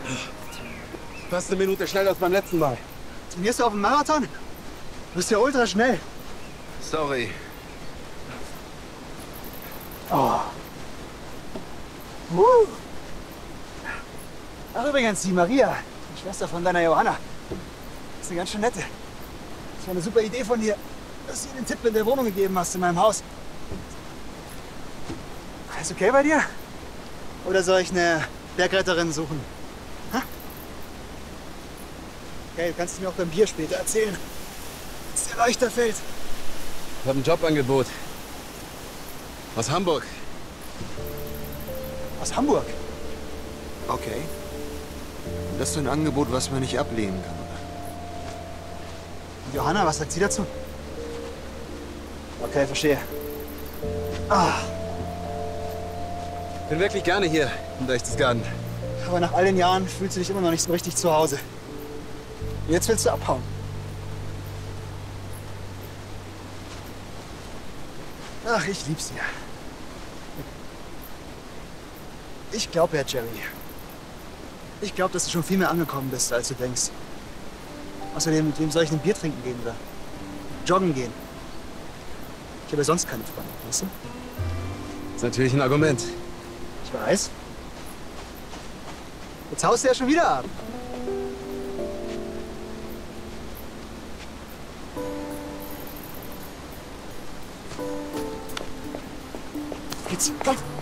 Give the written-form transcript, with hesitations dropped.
Fast eine Minute schneller als beim letzten Mal. Trainierst du auf dem Marathon? Du bist ja ultra schnell. Sorry. Oh. Ach übrigens, die Maria, die Schwester von deiner Johanna, ist eine ganz schön nette. Das war eine super Idee von dir, dass du ihr den Tipp in der Wohnung gegeben hast in meinem Haus. Ist okay bei dir? Oder soll ich eine Bergretterin suchen? Ha? Okay, du kannst mir auch beim Bier später erzählen, dass der Leuchter fällt. Ich habe ein Jobangebot. Aus Hamburg. Aus Hamburg? Okay. Das ist ein Angebot, was man nicht ablehnen kann, oder? Und Johanna, was sagt sie dazu? Okay, verstehe. Ah, Bin wirklich gerne hier in Berchtesgaden. aber nach all den Jahren fühlst du dich immer noch nicht so richtig zu Hause. Jetzt willst du abhauen. Ach, ich lieb's hier. Ich glaube ja, Jerry. Ich glaube, dass du schon viel mehr angekommen bist, als du denkst. Außerdem, mit wem soll ich ein Bier trinken gehen oder joggen gehen? Ich habe ja sonst keine Freunde, weißt du? Ist natürlich ein Argument. Ich weiß. Jetzt haust du ja schon wieder ab. Geht's? Komm.